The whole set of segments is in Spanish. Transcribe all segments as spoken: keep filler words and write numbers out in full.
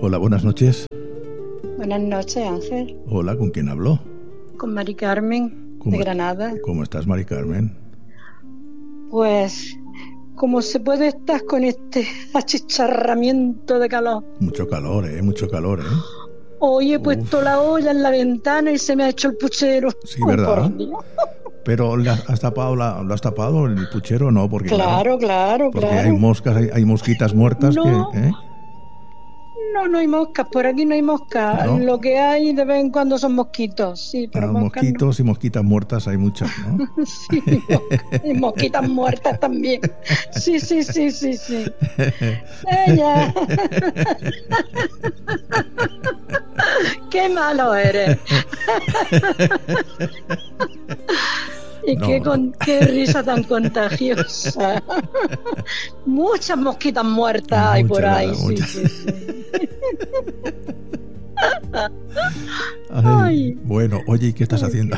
Hola, buenas noches. Buenas noches, Ángel. Hola, ¿con quién habló? Con Mari Carmen, de Granada. ¿Cómo estás, Mari Carmen? Pues, ¿cómo se puede estar con este achicharramiento de calor? Mucho calor, ¿eh? Mucho calor, ¿eh? Hoy he Uf. puesto la olla en la ventana y se me ha hecho el puchero. Sí, ¿verdad? Oh, pero ¿le has tapado la, ¿lo has tapado el puchero? No, porque claro, claro, claro. Porque claro. hay moscas, hay, hay mosquitas muertas no, que... ¿eh? No, no hay moscas, por aquí no hay moscas. ¿No? Lo que hay de vez en cuando son mosquitos, sí, pero ah, moscas mosquitos no. Y mosquitas muertas hay muchas, ¿no? Sí, y mosquitas muertas también. Sí, sí, sí, sí, sí. Ella. Qué malo eres. Y no. qué, con, qué risa tan contagiosa. Muchas mosquitas muertas mucha, hay por ahí. Sí, sí, sí. Ay, Ay. Bueno, oye, ¿y qué estás haciendo?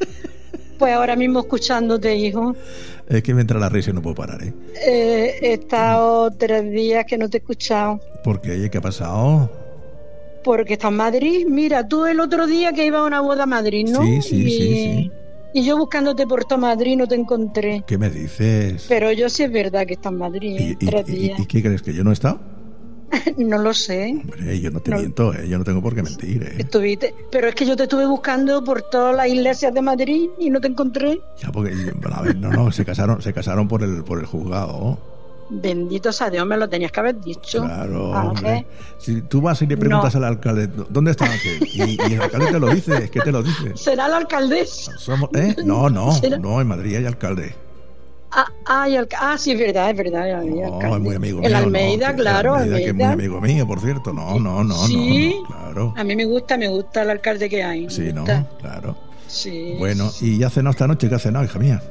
Pues ahora mismo escuchándote, hijo. Es que me entra la risa y no puedo parar, ¿eh? eh he estado tres días que no te he escuchado. ¿Por qué? ¿Qué ha pasado? Porque está en Madrid. Mira, tú el otro día que iba a una boda a Madrid, ¿no? Sí, sí, y... sí, sí. Y yo buscándote por todo Madrid no te encontré. ¿Qué me dices? Pero yo sí es verdad que está en Madrid, ¿eh? ¿Y, tres y, días. ¿Y qué crees? ¿Que yo no he estado? No lo sé. Hombre, yo no te no. miento, ¿eh? Yo no tengo por qué mentir, ¿eh? Estuviste, pero es que yo te estuve buscando por todas las iglesias de Madrid y no te encontré. Ya, porque, a ver, no, no, se casaron, se casaron por el, por el juzgado. Bendito sea Dios, me lo tenías que haber dicho. Claro, hombre. Si tú vas y le preguntas no. al alcalde, ¿dónde está Ángel? Y, y el alcalde te lo dice, es que te lo dice. ¿Será la alcaldesa? Somos, ¿eh? No, no, ¿Será? no, en Madrid hay alcalde. Ah, ah, el, ah, sí, es verdad, es verdad. No, es muy amigo mío. El Almeida, no, claro. El Almeida, Almeida, que es muy amigo mío, por cierto. No, no, no, ¿Sí? no, no, claro. A mí me gusta, me gusta el alcalde que hay. Sí, no, gusta. claro. Sí. Bueno, ¿y ya cenado esta noche? ¿Qué has cenado, hija mía?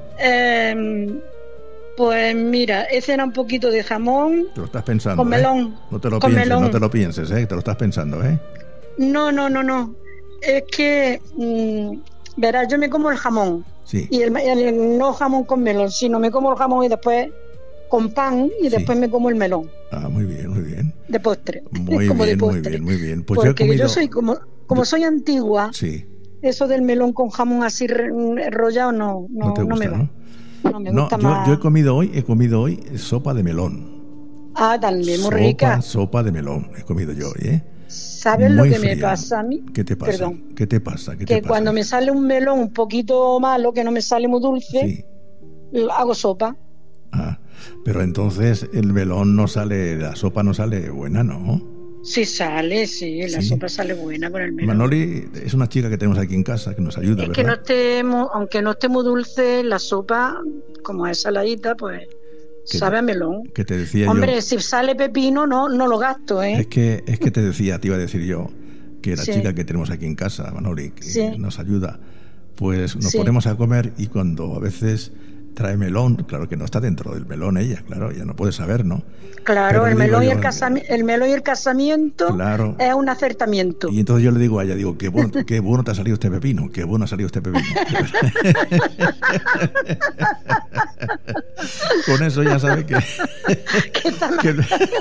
Eh, pues mira, he cenado un poquito de jamón. Te lo estás pensando, Con melón. ¿eh? No te lo con pienses, melón. no te lo pienses, ¿eh? Te lo estás pensando, ¿eh? No, no, no, no. Es que, mmm, verás, yo me como el jamón. Sí. Y el, el, no jamón con melón, sino me como el jamón y después con pan y después sí. me como el melón. Ah, muy bien, muy bien. De postre. Muy como bien, de postre. muy bien, muy bien. Pues Porque yo, he comido... yo soy como, como soy antigua. Sí. Eso del melón con jamón así enrollado no, no, no, te gusta, no me va. ¿no? No, me no gusta yo, más. yo he comido hoy, he comido hoy sopa de melón. Ah, también, muy sopa, rica. Sopa de melón he comido yo hoy, ¿eh? ¿Sabes lo que fría. me pasa a mí? ¿Qué te pasa? Perdón. ¿Qué te pasa? ¿Qué que te pasa? Cuando me sale un melón un poquito malo, que no me sale muy dulce, sí. hago sopa. Ah, pero entonces el melón no sale, la sopa no sale buena, ¿no? Sí sale, sí, la sí. sopa sale buena con el melón. Manoli es una chica que tenemos aquí en casa que nos ayuda, es ¿verdad? que no esté, aunque no esté muy dulce, la sopa, como es saladita, pues sabe te, a melón. Que te decía Hombre, yo, si sale pepino, no, no lo gasto, ¿eh? Es que, es que te decía, te iba a decir yo, que la sí. chica que tenemos aquí en casa, Manoli, que sí. nos ayuda, pues nos sí. ponemos a comer y cuando a veces trae melón, claro que no está dentro del melón ella, claro, ella no puede saber, ¿no? Claro, el melón, yo, y el, casami- el melón y el casamiento claro. es un acertamiento. Y entonces yo le digo a ella, digo, qué bueno, qué bueno te ha salido este pepino, qué bueno ha salido este pepino. Con eso ya sabe que... ¿Qué tal? que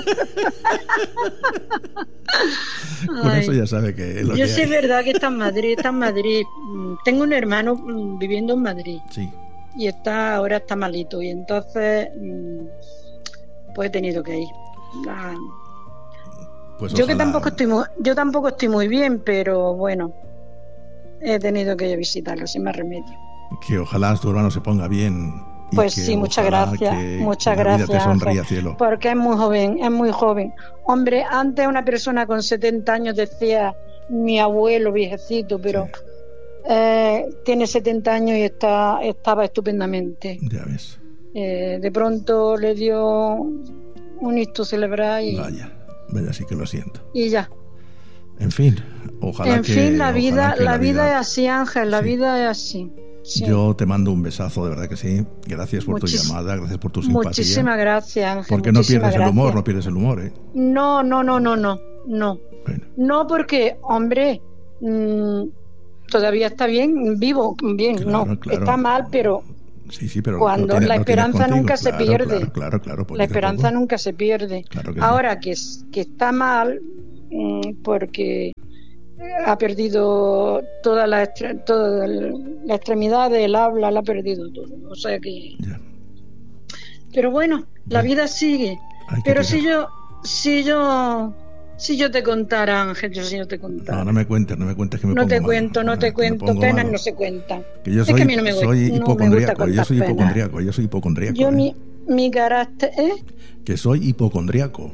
Con eso ya sabe que es lo yo que sé hay. Es verdad que está en Madrid, está en Madrid. Tengo un hermano viviendo en Madrid. Sí. Y está ahora está malito y entonces pues he tenido que ir. Ah, pues yo ojalá... que tampoco estoy muy, yo tampoco estoy muy bien, pero bueno, he tenido que ir a visitarlo sin más remedio. Que ojalá tu hermano se ponga bien. Y pues que sí, muchas gracias, que, muchas que gracias. La vida te sonría, cielo. Porque es muy joven, es muy joven. Hombre, antes una persona con setenta años decía mi abuelo viejecito, pero sí. Eh, tiene setenta años y está estaba estupendamente. Ya ves. Eh, de pronto le dio un ictus cerebral y vaya, vaya, sí que lo siento. Y ya. En fin, ojalá en que. En fin, la vida, la, la vida, vida es así, Ángel, la sí. vida es así. Sí. Yo te mando un besazo, de verdad que sí. Gracias por Muchis... tu llamada, gracias por tu simpatía. Muchísimas gracias, Ángel. Porque no pierdes gracias. el humor, no pierdes el humor, ¿eh? No, no, no, no, no, no. Bueno. No, porque, hombre, mmm, todavía está bien, vivo, bien, claro, no, claro. Está mal, pero sí, sí, pero cuando tiene, la esperanza nunca claro, se pierde. Claro, claro, claro, la esperanza nunca se pierde. Claro que Ahora sí. que, que está mal, porque ha perdido toda la, estre- toda la extremidad del habla, la ha perdido todo. O sea que... Ya. Pero bueno, la Bien. vida sigue. Hay que Pero si tirar. yo, si yo, si yo te contara, Ángel, yo si yo te contara. No, no me cuentes, no me cuentes que me No pongo te malo. cuento, no Me- te me cuento, pongo penas malo. no se cuentan. Que yo Es soy, que a mí no me, gu- soy no me gusta hipocondríaco, yo contar soy penas. hipocondríaco, yo soy hipocondríaco. Yo ¿eh? mi, mi carácter, ¿eh? Que soy hipocondríaco.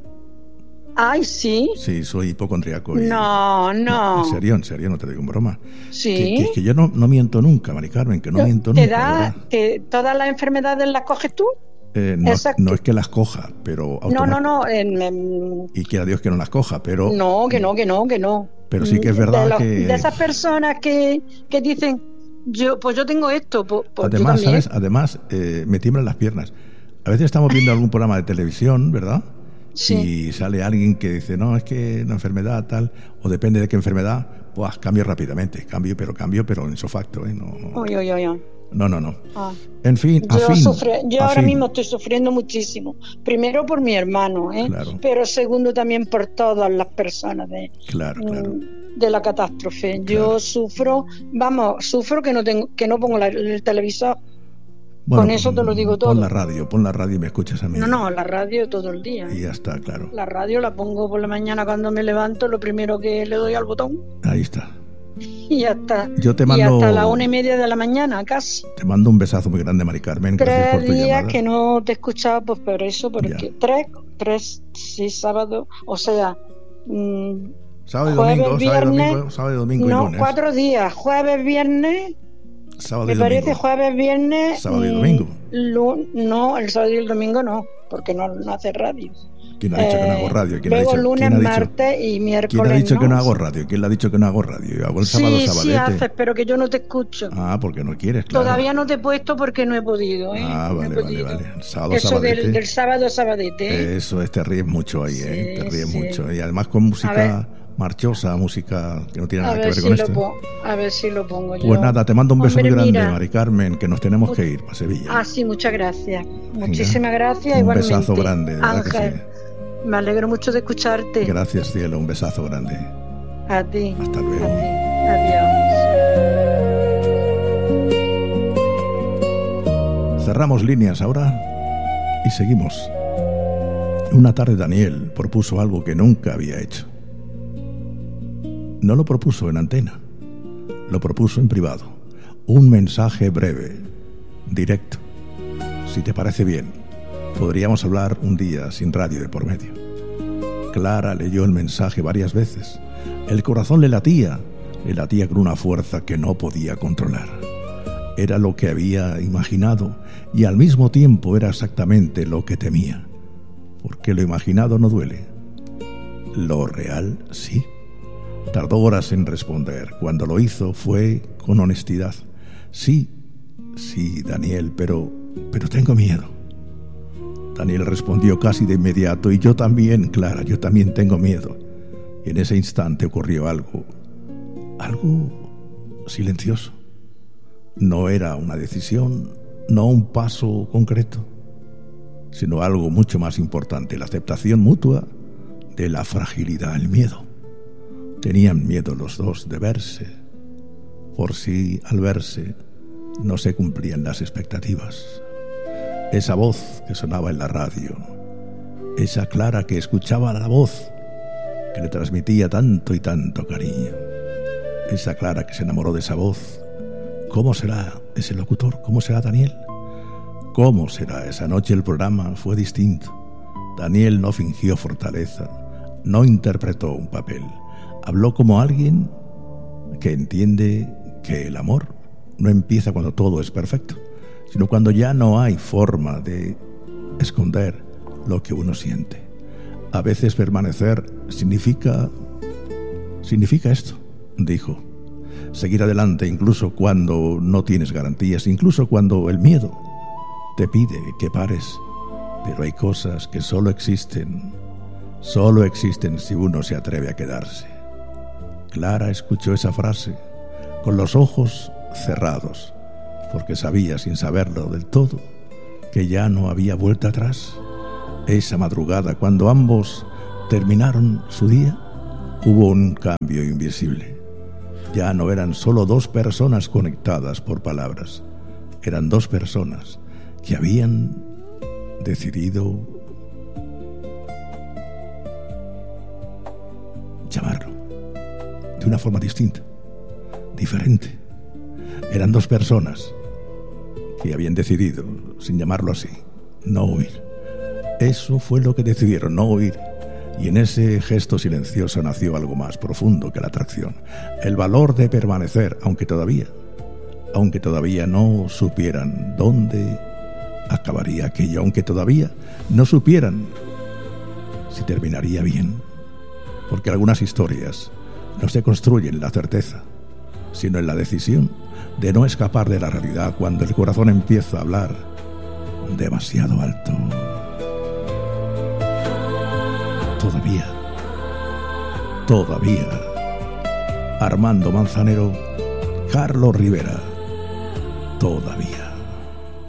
Ay, sí. Sí, soy hipocondríaco. y- No, no. En serio, en serio, no te digo en broma. Sí. Que, que, que yo no, no miento nunca, Mari Carmen, que no miento ¿Te nunca. de da, verdad. te, todas las enfermedades las coges tú? Eh, no, Exacto. no es que las coja, pero No, no, automáticamente. no. en- en- Y quiera Dios que no las coja, pero. no, que no, que no, que no. Pero sí que es De verdad los- que. De esas personas que, que dicen, yo, pues yo tengo esto, pues, pues yo Además, también. ¿sabes? Además, eh, me tiemblan las piernas. A veces estamos viendo algún programa de televisión, ¿verdad? Sí. Y sale alguien que dice, no, es que la enfermedad tal, o depende de qué enfermedad, pues cambio rápidamente, cambio, pero cambio, pero en su facto, ¿eh? No, no, Uy, uy, uy, uy. no, no. no. Ah. En fin, a Yo, fin. sufre- yo a ahora fin. mismo estoy sufriendo muchísimo. Primero por mi hermano, ¿eh? Claro. Pero segundo también por todas las personas de, Claro, claro. mm, de la catástrofe. Yo Claro. sufro, vamos, sufro que no tengo, que no pongo la- el televisor. Bueno, con eso te lo digo todo. Pon la radio, pon la radio y me escuchas a mí. No, no, la radio todo el día. Y ya está, claro. La radio la pongo por la mañana cuando me levanto, lo primero que le doy al botón Ahí está. y ya está. Yo te Y mando, hasta las una y media de la mañana, casi. te mando un besazo muy grande, Mari Carmen. Gracias por Tres tu días llamada. que no te he escuchado, pues por eso, porque Ya. tres, tres, sí, sábado, o sea, mm, Sábado y jueves, domingo, sábado y viernes, domingo, sábado y domingo y no, lunes. cuatro días, jueves, viernes, Sábado me y parece domingo. jueves, viernes, Sábado y mm, domingo. lu- no, el sábado y el domingo no, porque no, no hace radio. ¿Quién ha dicho que no hago Eh, radio? ¿Quién ha luego dicho, lunes, quién ha dicho- martes y miércoles. ¿Quién ha dicho que no ¿no? hago radio? ¿Quién le ha dicho que no hago radio? Yo hago el sábado, Sí, sí sabadete. haces, pero que yo no te escucho. Ah, porque no quieres, claro. Todavía no te he puesto porque no he podido, ¿eh? Ah, No he vale, vale, podido. vale. Sábado, Eso sabadete. del, del sábado sabadete, ¿eh? Eso es, te ríes mucho ahí, ¿eh? Sí, Te ríes sí. mucho. Y además con A música marchosa, música que no tiene A nada que ver, ver si con lo esto. pongo, a ver si lo pongo yo. Pues nada, te mando un beso Hombre, muy grande, mira. Mari Carmen, que nos tenemos que ir para Sevilla. Ah, sí, muchas gracias. Venga. Muchísimas gracias. Un Igualmente. besazo grande, de verdad que Ángel, me alegro mucho de escucharte. Gracias, cielo, un besazo grande. A ti. Hasta luego. A ti. Adiós. Cerramos líneas ahora y seguimos. Una tarde Daniel propuso algo que nunca había hecho. No lo propuso en antena, lo propuso en privado. Un mensaje breve, directo. Si te parece bien, podríamos hablar un día sin radio de por medio. Clara leyó el mensaje varias veces. El corazón le latía, le latía con una fuerza que no podía controlar. Era lo que había imaginado y al mismo tiempo era exactamente lo que temía. Porque lo imaginado no duele. Lo real sí. Tardó horas en responder. Cuando lo hizo fue con honestidad. Sí, sí, Daniel, pero, pero tengo miedo. Daniel respondió casi de inmediato, y yo también, Clara, yo también tengo miedo. Y en ese instante ocurrió algo, algo silencioso. No era una decisión, no un paso concreto, sino algo mucho más importante, la aceptación mutua de la fragilidad, el miedo. Tenían miedo los dos de verse, por si al verse no se cumplían las expectativas. Esa voz que sonaba en la radio, esa Clara que escuchaba la voz que le transmitía tanto y tanto cariño, esa Clara que se enamoró de esa voz. ¿Cómo será ese locutor? ¿Cómo será Daniel? ¿Cómo será? Esa noche el programa fue distinto. Daniel no fingió fortaleza, no interpretó un papel. Habló como alguien que entiende que el amor no empieza cuando todo es perfecto, sino cuando ya no hay forma de esconder lo que uno siente. A veces permanecer significa, significa esto, dijo. Seguir adelante incluso cuando no tienes garantías, incluso cuando el miedo te pide que pares. Pero hay cosas que solo existen, solo existen si uno se atreve a quedarse. Clara escuchó esa frase con los ojos cerrados, porque sabía, sin saberlo del todo, que ya no había vuelta atrás. Esa madrugada, cuando ambos terminaron su día, Hubo un cambio invisible. Ya no eran solo dos personas conectadas por palabras. Eran dos personas que habían decidido llamarlo de una forma distinta, diferente. Eran dos personas que habían decidido, sin llamarlo así, no huir. Eso fue lo que decidieron, no huir. Y en ese gesto silencioso nació algo más profundo que la atracción. El valor de permanecer, aunque todavía, aunque todavía no supieran dónde acabaría aquello, aunque todavía no supieran si terminaría bien. Porque algunas historias no se construyen en la certeza, sino en la decisión de no escapar de la realidad cuando el corazón empieza a hablar demasiado alto. Todavía, todavía. Armando Manzanero, Carlos Rivera, todavía.